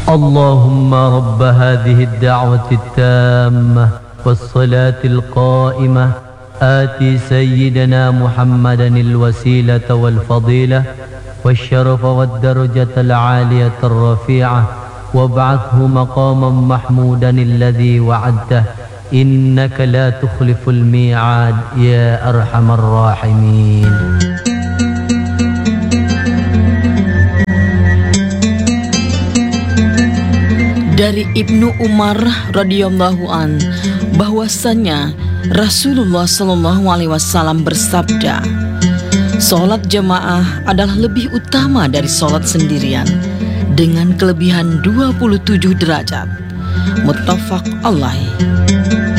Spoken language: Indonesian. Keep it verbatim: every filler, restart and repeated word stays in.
اللهم رب هذه الدعوة التامة والصلاة القائمة آتي سيدنا محمدا الوسيلة والفضيلة والشرف والدرجة العالية الرفيعة وابعثه مقاما محمودا الذي وعدته إنك لا تخلف الميعاد يا أرحم الراحمين. Dari Ibnu Umar radhiyallahu an bahwasanya Rasulullah shallallahu alaihi wasallam bersabda, sholat jamaah adalah lebih utama dari sholat sendirian dengan kelebihan dua puluh tujuh derajat. Muttafaq alaih.